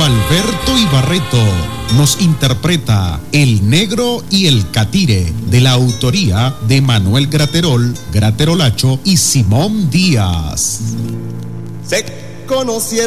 Gualberto Ibarreto nos interpreta El Negro y el Catire, de la autoría de Manuel Graterol, Graterolacho y Simón Díaz. Se conocieron